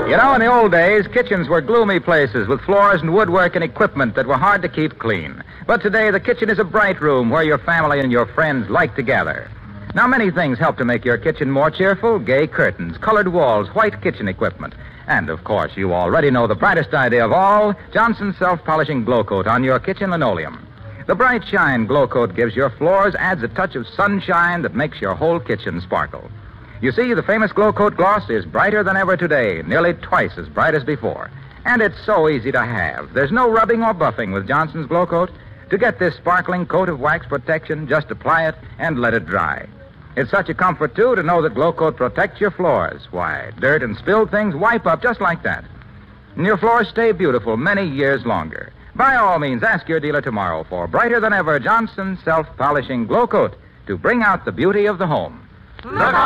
You know, in the old days, kitchens were gloomy places with floors and woodwork and equipment that were hard to keep clean. But today, the kitchen is a bright room where your family and your friends like to gather. Now, many things help to make your kitchen more cheerful. Gay curtains, colored walls, white kitchen equipment. And, of course, you already know the brightest idea of all, Johnson's self-polishing glow coat on your kitchen linoleum. The Bright Shine glow coat gives your floors, adds a touch of sunshine that makes your whole kitchen sparkle. You see, the famous Glow Coat gloss is brighter than ever today, nearly twice as bright as before. And it's so easy to have. There's no rubbing or buffing with Johnson's Glow Coat. To get this sparkling coat of wax protection, just apply it and let it dry. It's such a comfort, too, to know that Glow Coat protects your floors. Why, dirt and spilled things wipe up just like that. And your floors stay beautiful many years longer. By all means, ask your dealer tomorrow for brighter than ever Johnson's self-polishing Glow Coat to bring out the beauty of the home. Look out!